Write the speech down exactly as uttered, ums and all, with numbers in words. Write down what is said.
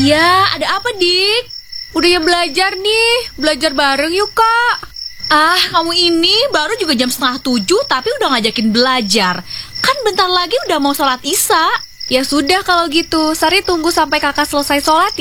Iya, ada apa, Dik? Udah ya belajar nih, belajar bareng yuk, Kak. Ah, kamu ini baru juga jam setengah tujuh tapi udah ngajakin belajar. Kan bentar lagi udah mau sholat isya. Ya sudah kalau gitu, Sari tunggu sampai kakak selesai sholat